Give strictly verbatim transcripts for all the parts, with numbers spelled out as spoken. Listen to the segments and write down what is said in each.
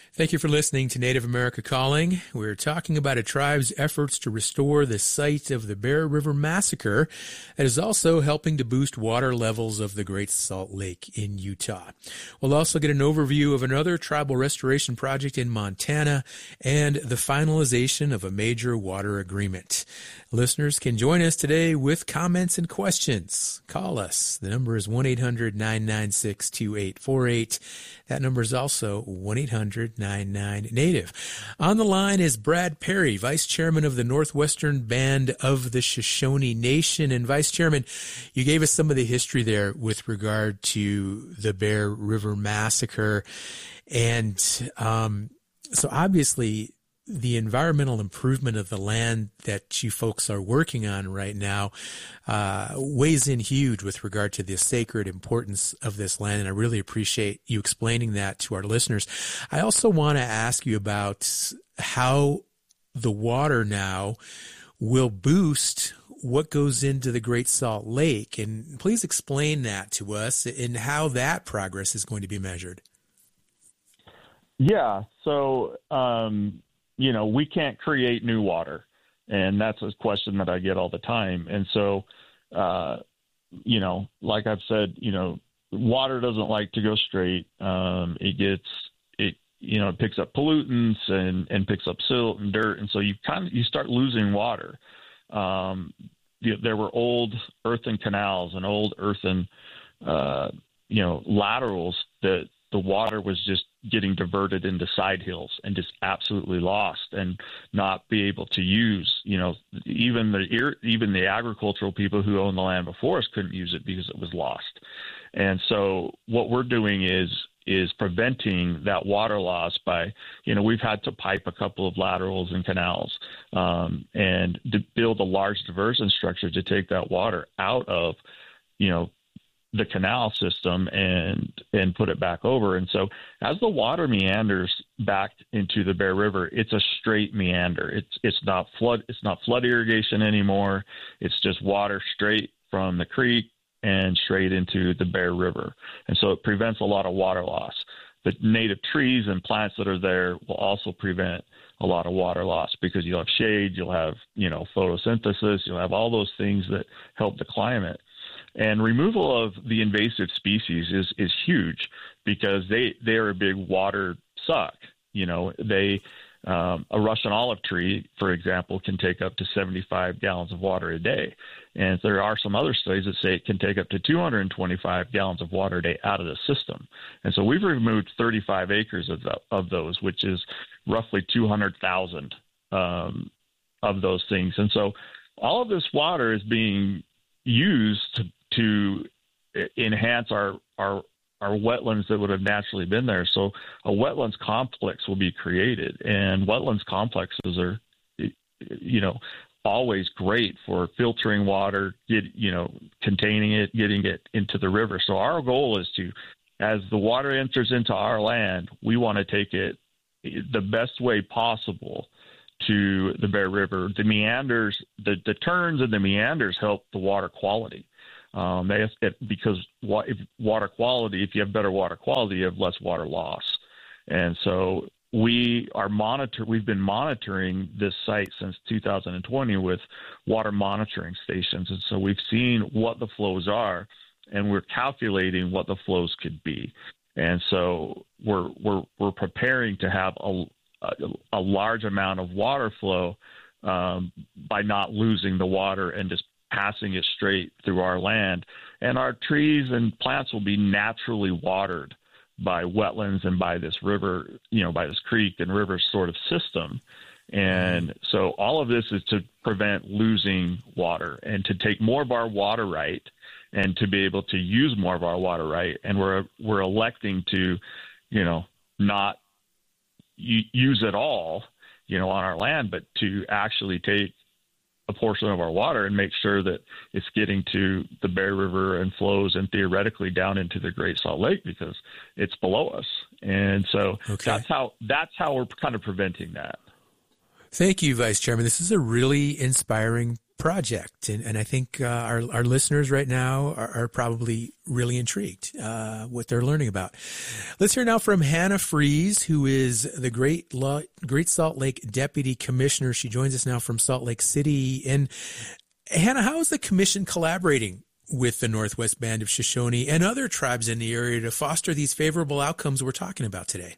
Thank you for listening to Native America Calling. We're talking about a tribe's efforts to restore the site of the Bear River Massacre that is also helping to boost water levels of the Great Salt Lake in Utah. We'll also get an overview of another tribal restoration project in Montana and the finalization of a major water agreement. Listeners can join us today with comments and questions. Call us. The number is one eight hundred nine nine six two eight four eight. That number is also one eight hundred nine nine Native. On the line is Brad Perry, Vice Chairman of the Northwestern Band of the Shoshone Nation. And Vice Chairman, you gave us some of the history there with regard to the Bear River Massacre. And um, so obviously the environmental improvement of the land that you folks are working on right now uh, weighs in huge with regard to the sacred importance of this land, and I really appreciate you explaining that to our listeners. I also want to ask you about how the water now will boost what goes into the Great Salt Lake, and please explain that to us and how that progress is going to be measured. Yeah, so um you know, we can't create new water, and that's a question that I get all the time. And so, uh, you know, like I've said, you know, water doesn't like to go straight. Um, it gets, it, you know, it picks up pollutants and, and picks up silt and dirt. And so you kind of, you start losing water. Um, you know, there were old earthen canals and old earthen, uh, you know, laterals that the water was just getting diverted into side hills and just absolutely lost and not be able to use. You know, even the even the agricultural people who owned the land before us couldn't use it because it was lost. And so what we're doing is is preventing that water loss by, you know, we've had to pipe a couple of laterals and canals um, and to build a large diversion structure to take that water out of, you know, the canal system and and put it back over. And so as the water meanders back into the Bear River, it's a straight meander. It's it's not flood it's not flood irrigation anymore. It's just water straight from the creek and straight into the Bear River. And so it prevents a lot of water loss. The native trees and plants that are there will also prevent a lot of water loss because you'll have shade, you'll have, you know, photosynthesis, you'll have all those things that help the climate. And removal of the invasive species is, is huge because they, they're a big water suck. You know, they um, a Russian olive tree, for example, can take up to seventy-five gallons of water a day. And there are some other studies that say it can take up to two hundred twenty-five gallons of water a day out of the system. And so we've removed thirty-five acres of, the, of those, which is roughly two hundred thousand um, of those things. And so all of this water is being used to to enhance our, our our wetlands that would have naturally been there. So a wetlands complex will be created, and wetlands complexes are, you know, always great for filtering water, get, you know, containing it, getting it into the river. So our goal is to, as the water enters into our land, we want to take it the best way possible to the Bear River. The meanders, the, the turns and the meanders help the water quality. Um, they have, it, because wa- if water quality, if you have better water quality, you have less water loss. And so we are monitor. We've been monitoring this site since two thousand twenty with water monitoring stations. And so we've seen what the flows are, and we're calculating what the flows could be. And so we're, we're, we're preparing to have a, a, a large amount of water flow um, by not losing the water and just passing it straight through our land. And our trees and plants will be naturally watered by wetlands and by this river, you know, by this creek and river sort of system. And so all of this is to prevent losing water and to take more of our water right and to be able to use more of our water right. And we're, we're electing to, you know, not use it all, you know, on our land, but to actually take a portion of our water and make sure that it's getting to the Bear River and flows and theoretically down into the Great Salt Lake because it's below us. And so okay. that's how that's how we're kind of preventing that. Thank you, Vice Chairman. This is a really inspiring project. And, and I think uh, our, our listeners right now are, are probably really intrigued uh, what they're learning about. Let's hear now from Hannah Fries, who is the Great, Lo- Great Salt Lake Deputy Commissioner. She joins us now from Salt Lake City. And Hannah, how is the commission collaborating with the Northwest Band of Shoshone and other tribes in the area to foster these favorable outcomes we're talking about today?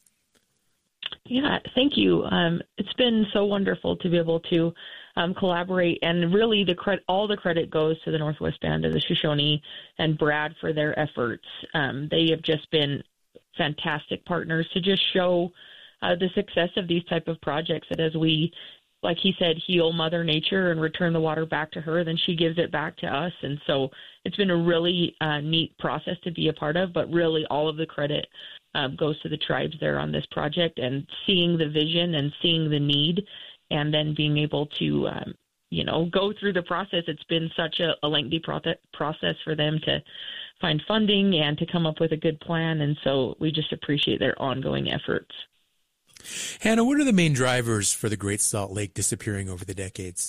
Yeah, thank you. Um, it's been so wonderful to be able to um, collaborate, and really the credit, all the credit goes to the Northwest Band of the Shoshone and Brad for their efforts. Um, they have just been fantastic partners to just show uh, the success of these type of projects, that as we, like he said, heal Mother Nature and return the water back to her, then she gives it back to us. And so it's been a really uh, neat process to be a part of, but really all of the credit um, goes to the tribes there on this project, and seeing the vision and seeing the need, and then being able to, um, you know, go through the process. It's been such a, a lengthy pro- process for them to find funding and to come up with a good plan. And so we just appreciate their ongoing efforts. Hannah, what are the main drivers for the Great Salt Lake disappearing over the decades?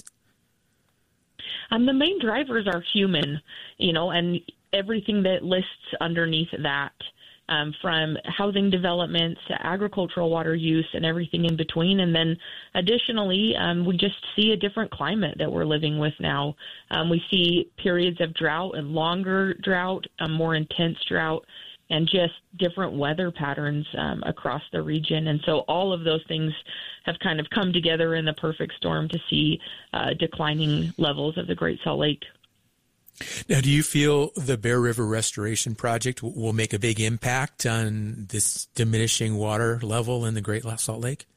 Um, the main drivers are human, you know, and everything that lists underneath that, um, from housing developments to agricultural water use and everything in between. And then additionally, um, we just see a different climate that we're living with now. Um, we see periods of drought and longer drought, a more intense drought, and just different weather patterns um, across the region. And so all of those things have kind of come together in the perfect storm to see uh, declining levels of the Great Salt Lake. Now, do you feel the Bear River Restoration Project will make a big impact on this diminishing water level in the Great Salt Lake?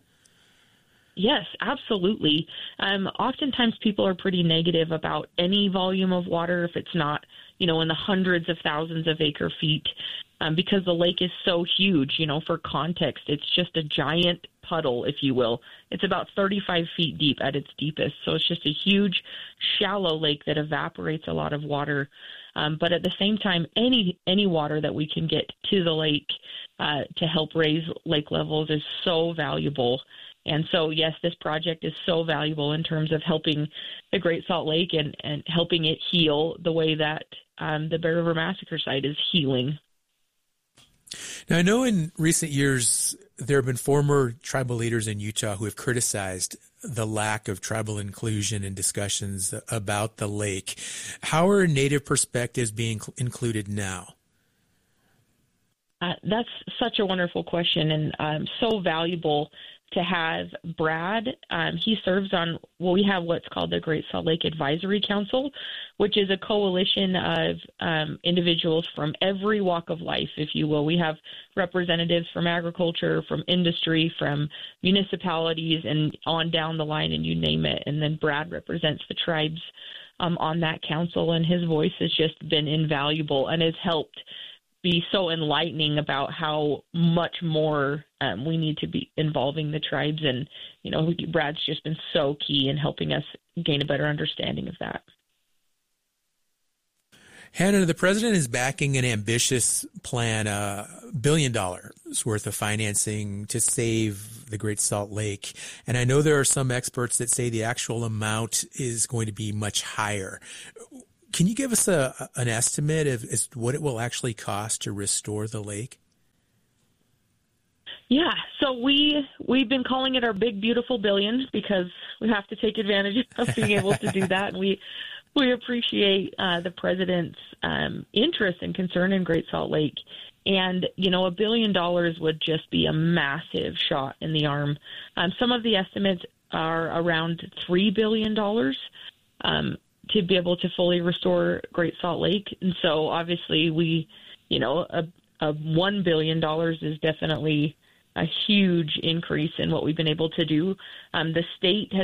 Yes, absolutely. Um, oftentimes people are pretty negative about any volume of water if it's not, you know, in the hundreds of thousands of acre feet, um, because the lake is so huge. You know, for context, it's just a giant puddle, if you will. It's about thirty-five feet deep at its deepest. So it's just a huge, shallow lake that evaporates a lot of water. Um, but at the same time, any any water that we can get to the lake uh, to help raise lake levels is so valuable. And so, yes, this project is so valuable in terms of helping the Great Salt Lake and, and helping it heal the way that um, the Bear River Massacre site is healing. Now, I know in recent years there have been former tribal leaders in Utah who have criticized the lack of tribal inclusion in discussions about the lake. How are Native perspectives being included now? Uh, that's such a wonderful question, and um, so valuable to have Brad. Um, he serves on, well, we have what's called the Great Salt Lake Advisory Council, which is a coalition of um, individuals from every walk of life, if you will. We have representatives from agriculture, from industry, from municipalities, and on down the line, and you name it. And then Brad represents the tribes um, on that council, and his voice has just been invaluable and has helped be so enlightening about how much more um, we need to be involving the tribes. And, you know, Brad's just been so key in helping us gain a better understanding of that. Hannah, the president is backing an ambitious plan, a billion dollars worth of financing to save the Great Salt Lake. And I know there are some experts that say the actual amount is going to be much higher. Can you give us a, an estimate of as what it will actually cost to restore the lake? Yeah, so we, we've been calling it our big, beautiful billion because we have to take advantage of being able to do that. And we we appreciate uh, the president's um, interest and concern in Great Salt Lake. And, you know, a billion dollars would just be a massive shot in the arm. Um, some of the estimates are around three billion dollars. Um to be able to fully restore Great Salt Lake. And so obviously we, you know, a, a one billion dollars is definitely a huge increase in what we've been able to do. Um, the state has